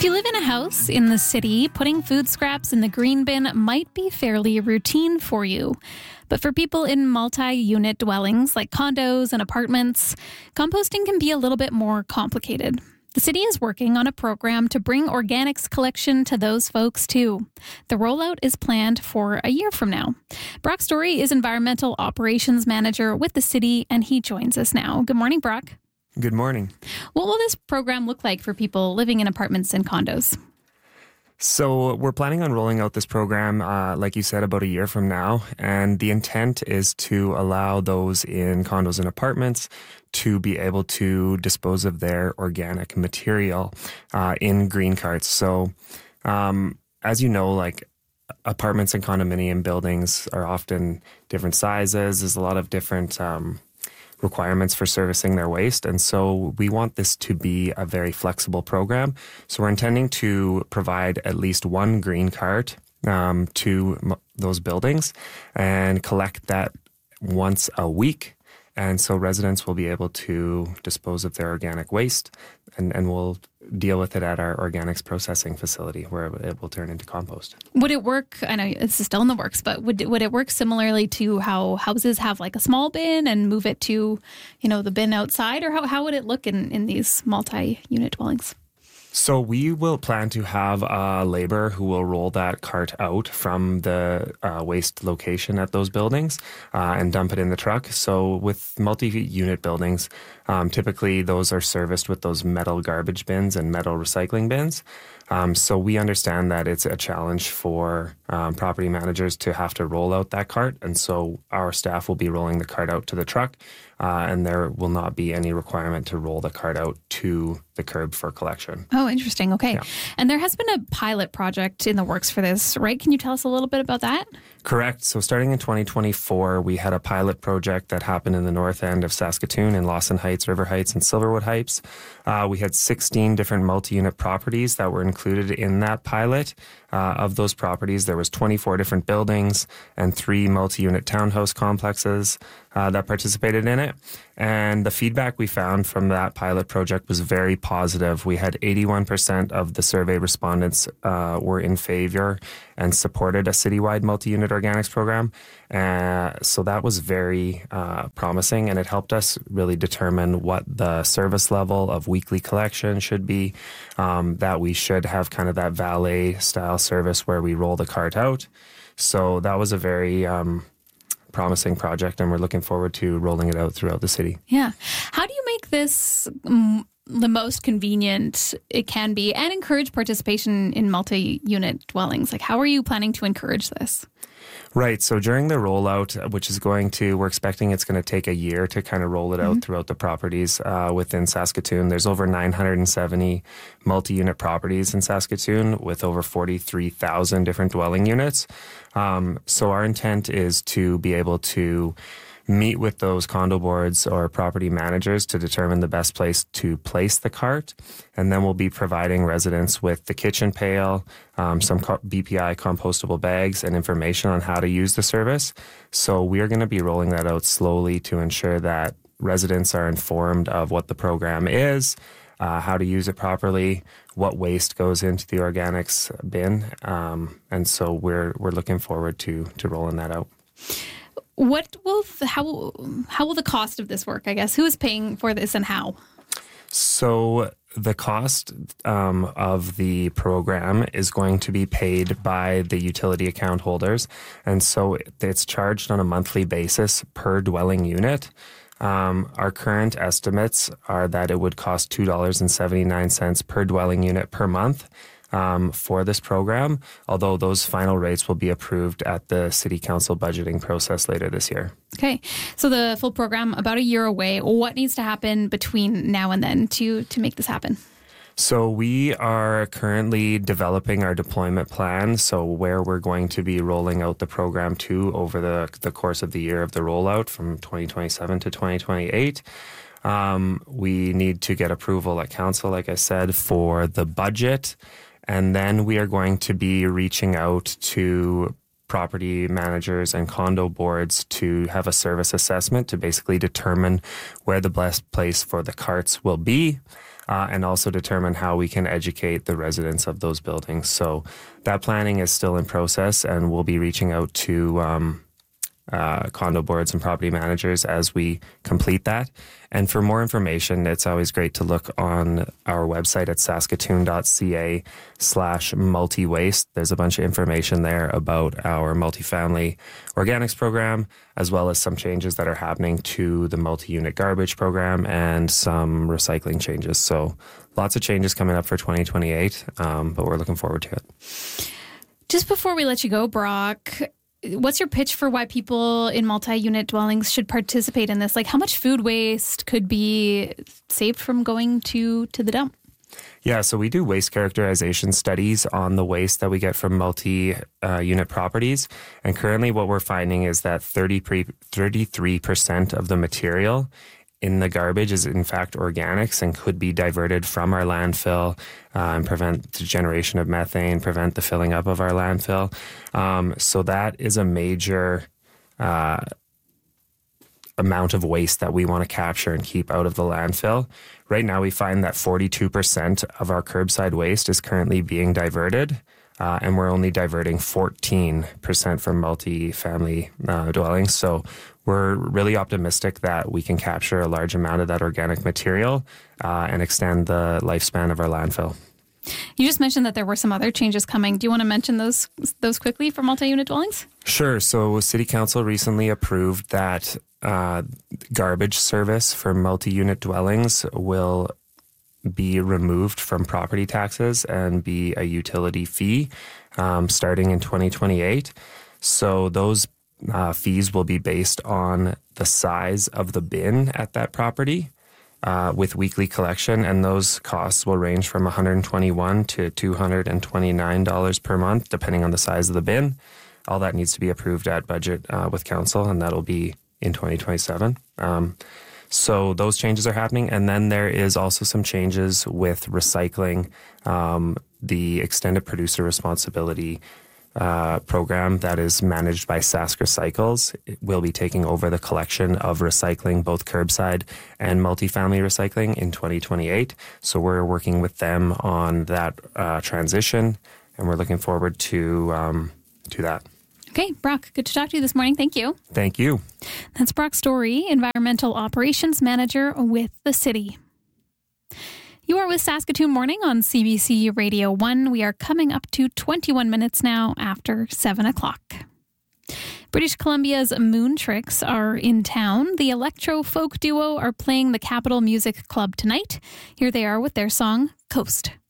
If you live in a house in the city, putting food scraps in the green bin might be fairly routine for you. But for people in multi-unit dwellings like condos and apartments, composting can be a little bit more complicated. The city is working on a program to bring organics collection to those folks too. The rollout is planned for a year from now. Brock Story is Environmental Operations Manager with the city, and he joins us now. Good morning, Brock. Good morning. What will this program look like for people living in apartments and condos? So we're planning on rolling out this program, like you said, about a year from now. And the intent is to allow those in condos and apartments to be able to dispose of their organic material in green carts. So as you know, like apartments and condominium buildings are often different sizes. There's a lot of different requirements for servicing their waste. And so we want this to be a very flexible program. So we're intending to provide at least one green cart to those buildings and collect that once a week. And so residents will be able to dispose of their organic waste and we'll deal with it at our organics processing facility where it will turn into compost. Would it work? I know it's still in the works, but would it work similarly to how houses have like a small bin and move it to, the bin outside? Or how would it look in these multi-unit dwellings? So we will plan to have a laborer who will roll that cart out from the waste location at those buildings and dump it in the truck. So with multi-unit buildings, typically those are serviced with those metal garbage bins and metal recycling bins. So we understand that it's a challenge for property managers to have to roll out that cart. And so our staff will be rolling the cart out to the truck and there will not be any requirement to roll the cart out to the curb for collection. Oh, interesting. Okay. Yeah. And there has been a pilot project in the works for this, right? Can you tell us a little bit about that? Correct. So starting in 2024, we had a pilot project that happened in the north end of Saskatoon in Lawson Heights, River Heights, and Silverwood Heights. We had 16 different multi-unit properties that were included in that pilot. Of those properties, there was 24 different buildings and 3 multi-unit townhouse complexes that participated in it. And the feedback we found from that pilot project was very positive. We had 81% of the survey respondents were in favor and supported a citywide multi-unit organics program. So that was very promising, and it helped us really determine what the service level of weekly collection should be, that we should have kind of that valet style service where we roll the cart out. So that was a very promising project, and we're looking forward to rolling it out throughout the city. Yeah. How do you make this the most convenient it can be and encourage participation in multi-unit dwellings? Like, how are you planning to encourage this? Right. So during the rollout, which is we're expecting it's going to take a year to kind of roll it out throughout the properties within Saskatoon. There's over 970 multi-unit properties in Saskatoon with over 43,000 different dwelling units. So our intent is to be able to meet with those condo boards or property managers to determine the best place to place the cart. And then we'll be providing residents with the kitchen pail, some BPI compostable bags, and information on how to use the service. So we are going to be rolling that out slowly to ensure that residents are informed of what the program is, how to use it properly, what waste goes into the organics bin. And so we're looking forward to rolling that out. How will the cost of this work, I guess? Who is paying for this and how? So the cost of the program is going to be paid by the utility account holders. And so it's charged on a monthly basis per dwelling unit. Our current estimates are that it would cost $2.79 per dwelling unit per month. For this program, although those final rates will be approved at the City Council budgeting process later this year. Okay. So the full program, about a year away. What needs to happen between now and then to make this happen? So we are currently developing our deployment plan, so where we're going to be rolling out the program to over the course of the year of the rollout from 2027 to 2028. We need to get approval at council, like I said, for the budget. And then we are going to be reaching out to property managers and condo boards to have a service assessment to basically determine where the best place for the carts will be. and also determine how we can educate the residents of those buildings. So that planning is still in process, and we'll be reaching out to condo boards and property managers as we complete that. And for more information, it's always great to look on our website at saskatoon.ca/multi-waste. There's a bunch of information there about our multifamily organics program, as well as some changes that are happening to the multi-unit garbage program and some recycling changes. So lots of changes coming up for 2028, but we're looking forward to it. Just before we let you go, Brock, what's your pitch for why people in multi-unit dwellings should participate in this? Like, how much food waste could be saved from going to the dump? Yeah, so we do waste characterization studies on the waste that we get from multi-unit properties. And currently what we're finding is that 33% of the material in the garbage is in fact organics and could be diverted from our landfill and prevent the generation of methane, prevent the filling up of our landfill. So that is a major amount of waste that we want to capture and keep out of the landfill. Right now we find that 42% of our curbside waste is currently being diverted. And we're only diverting 14% from multi-family dwellings. So we're really optimistic that we can capture a large amount of that organic material and extend the lifespan of our landfill. You just mentioned that there were some other changes coming. Do you want to mention those quickly for multi-unit dwellings? Sure. So City Council recently approved that garbage service for multi-unit dwellings will be removed from property taxes and be a utility fee starting in 2028. So those fees will be based on the size of the bin at that property with weekly collection, and those costs will range from $121 to $229 per month, depending on the size of the bin. All that needs to be approved at budget with council, and that'll be in 2027. So those changes are happening. And then there is also some changes with recycling. The extended producer responsibility program that is managed by Sask Recycles will be taking over the collection of recycling, both curbside and multifamily recycling in 2028. So we're working with them on that transition, and we're looking forward to that. Okay, Brock, good to talk to you this morning. Thank you. Thank you. That's Brock Story, Environmental Operations Manager with the city. You are with Saskatoon Morning on CBC Radio 1. We are coming up to 21 minutes now after 7 o'clock. British Columbia's Moon Tricks are in town. The electro-folk duo are playing the Capitol Music Club tonight. Here they are with their song, Coast.